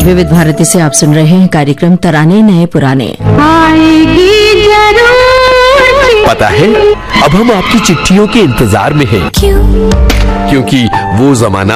विविध भारती से आप सुन रहे हैं कार्यक्रम तराने नए पुराने। आएगी जरूर। पता है, अब हम आपकी चिट्ठियों के इंतजार में हैं। क्यों? क्योंकि वो जमाना